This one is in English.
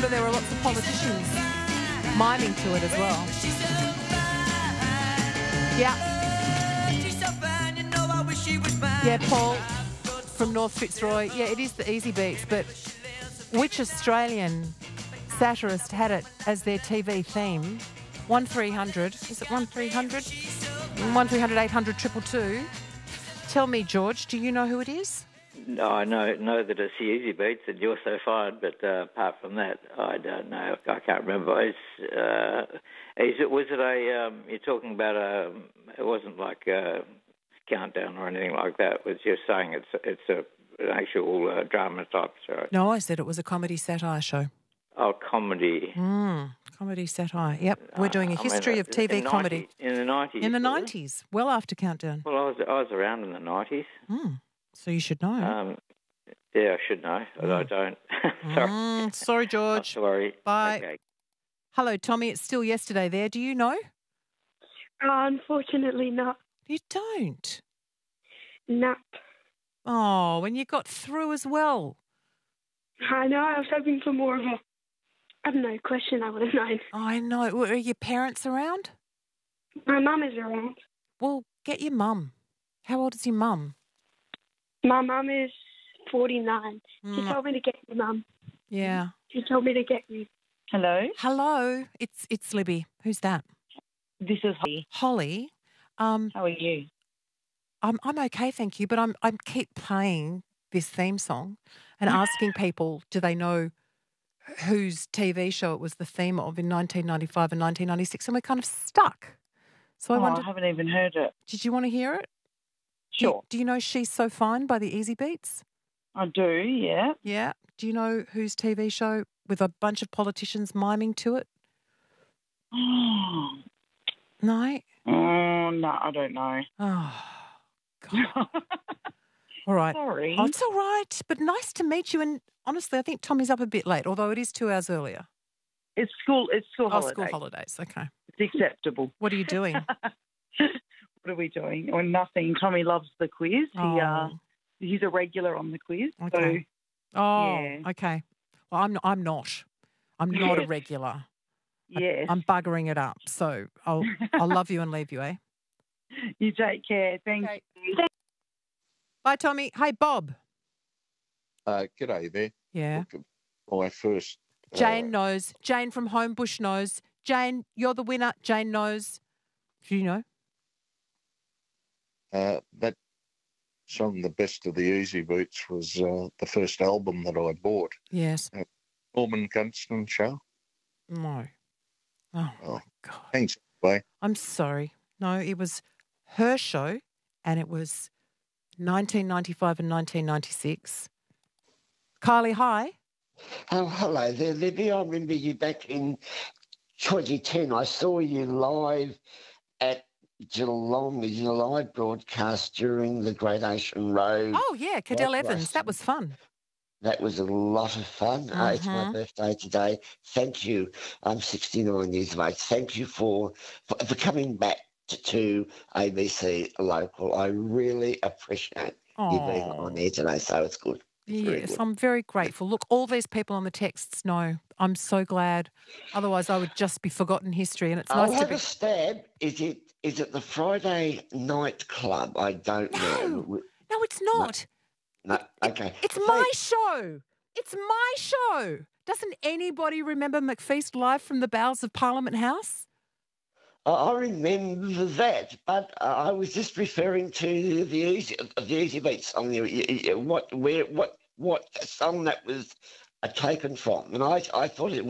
remember there were lots of politicians miming to it as well. Yeah. Yeah, Paul from North Fitzroy. Yeah, it is the Easy Beats, but which Australian satirist had it as their TV theme? 1300, is it 1300? 1300 800 222. Tell me, George, do you know who it is? No, I know that it's the Easy Beats and You're So Fine, but apart from that, I don't know. I can't remember. Was it a? You're talking about a? It wasn't like a countdown or anything like that. It was just saying it's an actual drama type show. No, I said it was a comedy satire show. Oh, comedy. Comedy satire. Yep, we're doing a history of TV comedy. In the 90s? In the 90s, well after Countdown. Well, I was around in the 90s. So you should know. Yeah, I should know, but I don't. Sorry. Sorry, George. Oh, sorry. Bye. Okay. Hello, Tommy. It's still yesterday there. Do you know? Unfortunately not. You don't? No. Oh, and you got through as well. I know, I was hoping for more of a, I don't know, question I would have known. I know. Are your parents around? My mum is around. Well, get your mum. How old is your mum? My mum is 49. She told me to get your mum. Yeah. She told me to get you. Hello? Hello. It's Libby. Who's that? This is Holly. Holly. How are you? I'm okay, thank you, but I keep playing this theme song and asking people, do they know whose TV show it was the theme of in 1995 and 1996, and we're kind of stuck. So I haven't even heard it. Did you want to hear it? Sure. Do you know She's So Fine by the Easy Beats? I do, yeah. Yeah. Do you know whose TV show with a bunch of politicians miming to it? No? No, I don't know. Oh, God. All right. Sorry. Oh, it's all right, but nice to meet you. And honestly, I think Tommy's up a bit late, although it is 2 hours earlier. It's school holidays. School holidays, okay. It's acceptable. What are you doing? What are we doing? Or nothing. Tommy loves the quiz. He's a regular on the quiz. Okay. Yeah. Okay. Well, I'm not. I'm not a regular. Yes. I'm buggering it up. So I'll love you and leave you, eh? You take care. Thank you. Bye, Tommy. Hey, Bob. G'day there. Yeah. My first... Jane knows. Jane from Homebush knows. Jane, you're the winner. Jane knows. Do you know? That song, The Best of the Easy Beats, was the first album that I bought. Yes. Norman Gunston show. No. Oh, my God. Thanks, anyway. I'm sorry. No, it was her show, and it was 1995 and 1996. Kylie, hi. Oh, hello there, Libby. I remember you back in 2010. I saw you live at Geelong, the July broadcast during the Great Ocean Road. Oh, yeah, Cadell Evans. That was fun. That was a lot of fun. It's my birthday today. Thank you. I'm 69 years of age. Thank you for coming back to ABC Local. I really appreciate you being on there today, so it's good. Yes, I'm very grateful. Look, all these people on the texts know. I'm so glad. Otherwise, I would just be forgotten history. And it's I'll nice have to be. a stab. Is it the Friday Night Club? I don't know. No, it's not. No, okay. It's my show. It's my show. Doesn't anybody remember McFeast live from the bowels of Parliament House? I remember that, but I was just referring to the Easy Beats song. What song that was taken from? And I thought it was